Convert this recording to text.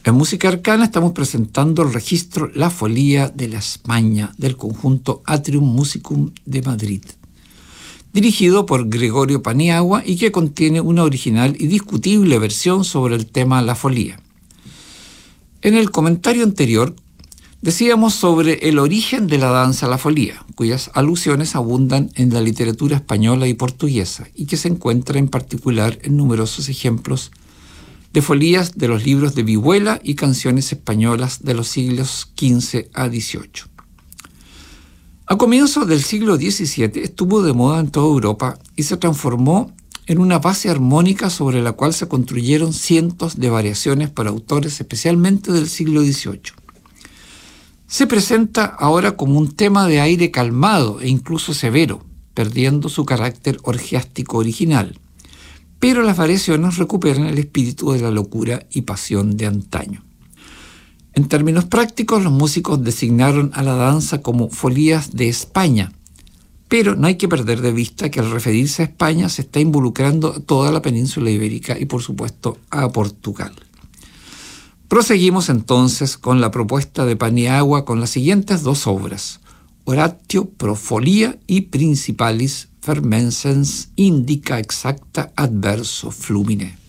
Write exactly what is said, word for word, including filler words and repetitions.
En Música Arcana estamos presentando el registro La Folía de la España del conjunto Atrium Musicum de Madrid, dirigido por Gregorio Paniagua y que contiene una original y discutible versión sobre el tema La Folía. En el comentario anterior decíamos sobre el origen de la danza La Folía, cuyas alusiones abundan en la literatura española y portuguesa y que se encuentra en particular en numerosos ejemplos de folías de los libros de vihuela y canciones españolas de los siglos quince a dieciocho. A comienzos del siglo diecisiete estuvo de moda en toda Europa y se transformó en una base armónica sobre la cual se construyeron cientos de variaciones por autores especialmente del siglo dieciocho. Se presenta ahora como un tema de aire calmado e incluso severo, perdiendo su carácter orgiástico original, pero las variaciones recuperan el espíritu de la locura y pasión de antaño. En términos prácticos, los músicos designaron a la danza como folías de España, pero no hay que perder de vista que al referirse a España se está involucrando a toda la península ibérica y, por supuesto, a Portugal. Proseguimos entonces con la propuesta de Paniagua con las siguientes dos obras: Oratio pro folia y Principalis fermensens indica exacta adverso flumine.